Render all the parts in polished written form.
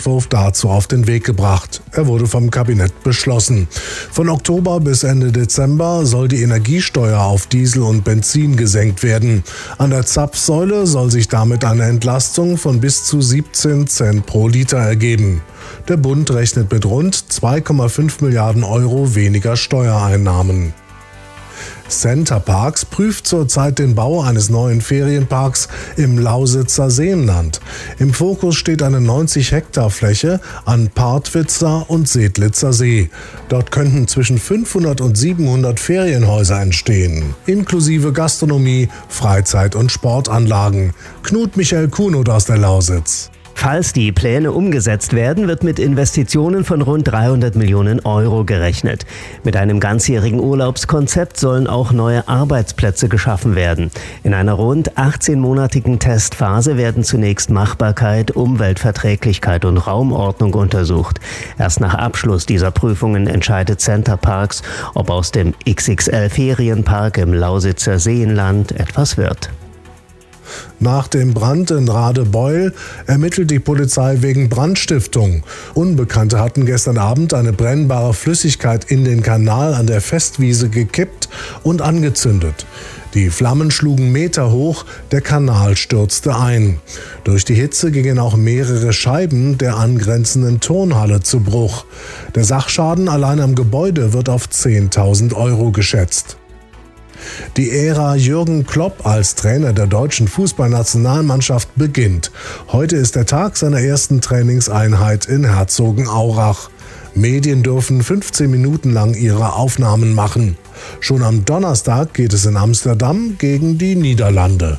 Entwurf dazu auf den Weg gebracht. Er wurde vom Kabinett beschlossen. Von Oktober bis Ende Dezember soll die Energiesteuer auf Diesel und Benzin gesenkt werden. An der Zapfsäule soll sich damit eine Entlastung von bis zu 17 Cent pro Liter ergeben. Der Bund rechnet mit rund 2,5 Milliarden Euro weniger Steuereinnahmen. Center Parks prüft zurzeit den Bau eines neuen Ferienparks im Lausitzer Seenland. Im Fokus steht eine 90 Hektar Fläche an Partwitzer und Sedlitzer See. Dort könnten zwischen 500 und 700 Ferienhäuser entstehen, inklusive Gastronomie, Freizeit- und Sportanlagen. Knut Michael Kuhnert aus der Lausitz. Falls die Pläne umgesetzt werden, wird mit Investitionen von rund 300 Millionen Euro gerechnet. Mit einem ganzjährigen Urlaubskonzept sollen auch neue Arbeitsplätze geschaffen werden. In einer rund 18-monatigen Testphase werden zunächst Machbarkeit, Umweltverträglichkeit und Raumordnung untersucht. Erst nach Abschluss dieser Prüfungen entscheidet Center Parks, ob aus dem XXL-Ferienpark im Lausitzer Seenland etwas wird. Nach dem Brand in Radebeul ermittelt die Polizei wegen Brandstiftung. Unbekannte hatten gestern Abend eine brennbare Flüssigkeit in den Kanal an der Festwiese gekippt und angezündet. Die Flammen schlugen Meter hoch, der Kanal stürzte ein. Durch die Hitze gingen auch mehrere Scheiben der angrenzenden Turnhalle zu Bruch. Der Sachschaden allein am Gebäude wird auf 10.000 Euro geschätzt. Die Ära Jürgen Klopp als Trainer der deutschen Fußballnationalmannschaft beginnt. Heute ist der Tag seiner ersten Trainingseinheit in Herzogenaurach. Medien dürfen 15 Minuten lang ihre Aufnahmen machen. Schon am Donnerstag geht es in Amsterdam gegen die Niederlande.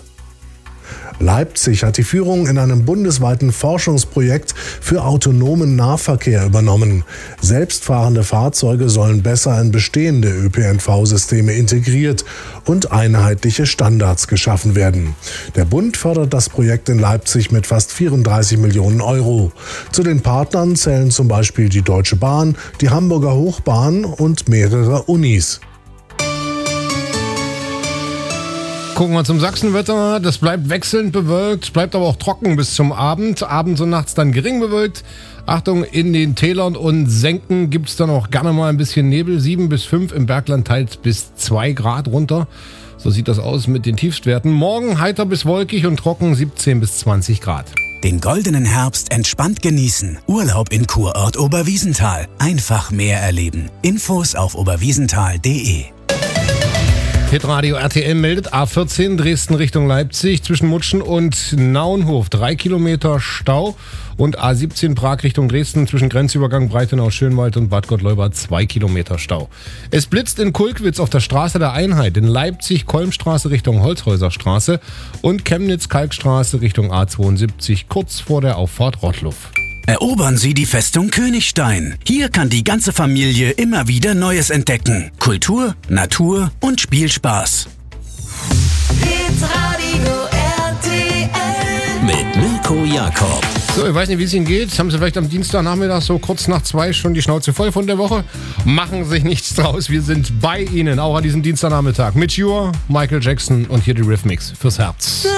Leipzig hat die Führung in einem bundesweiten Forschungsprojekt für autonomen Nahverkehr übernommen. Selbstfahrende Fahrzeuge sollen besser in bestehende ÖPNV-Systeme integriert und einheitliche Standards geschaffen werden. Der Bund fördert das Projekt in Leipzig mit fast 34 Millionen Euro. Zu den Partnern zählen zum Beispiel die Deutsche Bahn, die Hamburger Hochbahn und mehrere Unis. Gucken wir zum Sachsenwetter. Das bleibt wechselnd bewölkt, bleibt aber auch trocken bis zum Abend. Abends und nachts dann gering bewölkt. Achtung, in den Tälern und Senken gibt es dann auch gerne mal ein bisschen Nebel. 7 bis 5, im Bergland teils bis 2 Grad runter. So sieht das aus mit den Tiefstwerten. Morgen heiter bis wolkig und trocken, 17 bis 20 Grad. Den goldenen Herbst entspannt genießen. Urlaub in Kurort Oberwiesenthal. Einfach mehr erleben. Infos auf oberwiesenthal.de. Hitradio RTL meldet A14 Dresden Richtung Leipzig zwischen Mutschen und Naunhof 3 Kilometer Stau und A17 Prag Richtung Dresden zwischen Grenzübergang Breitenau-Schönwald und Bad Gottleuba 2 Kilometer Stau. Es blitzt in Kulkwitz auf der Straße der Einheit, in Leipzig Kolmstraße Richtung Holzhäuserstraße und Chemnitz-Kalkstraße Richtung A72 kurz vor der Auffahrt Rottluff. Erobern Sie die Festung Königstein. Hier kann die ganze Familie immer wieder Neues entdecken. Kultur, Natur und Spielspaß. Hitradio RTL Mit Mirko Jakob. So, ich weiß nicht, wie es Ihnen geht. Haben Sie vielleicht am Dienstagnachmittag so kurz nach 2 schon die Schnauze voll von der Woche? Machen Sie sich nichts draus. Wir sind bei Ihnen, auch an diesem Dienstagnachmittag. Mit Cure, Michael Jackson und hier die Rhythmics fürs Herz.